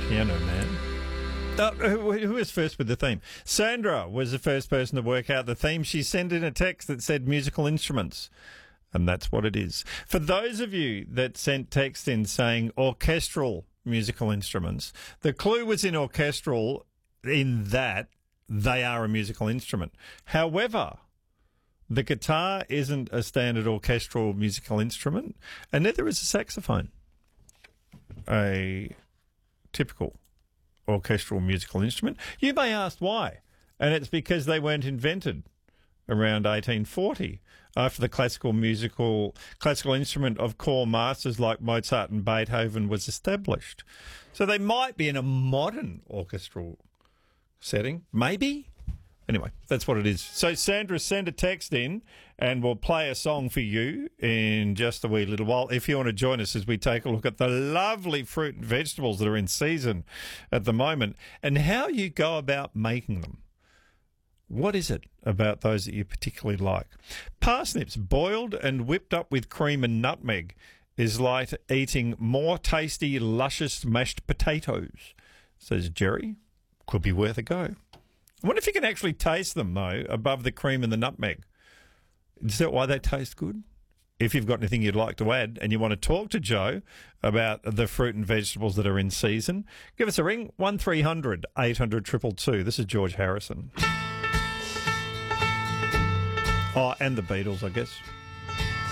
Piano Man. Who was first with the theme? Sandra was the first person to work out the theme. She sent in a text that said musical instruments. And that's what it is. For those of you that sent text in saying orchestral musical instruments, the clue was in orchestral in that they are a musical instrument. However, the guitar isn't a standard orchestral musical instrument, and neither is a saxophone a typical orchestral musical instrument. You may ask why, and it's because they weren't invented around 1840 after the classical instrument of core masters like Mozart and Beethoven was established. So they might be in a modern orchestral setting, maybe. Anyway, that's what it is. So, Sandra, send a text in and we'll play a song for you in just a wee little while. If you want to join us as we take a look at the lovely fruit and vegetables that are in season at the moment and how you go about making them. What is it about those that you particularly like? Parsnips boiled and whipped up with cream and nutmeg is like eating more tasty, luscious mashed potatoes, says Jerry. Could be worth a go. I wonder if you can actually taste them, though, above the cream and the nutmeg. Is that why they taste good? If you've got anything you'd like to add and you want to talk to Joe about the fruit and vegetables that are in season, give us a ring, 1300 800 222. This is George Harrison. Oh, and the Beatles, I guess.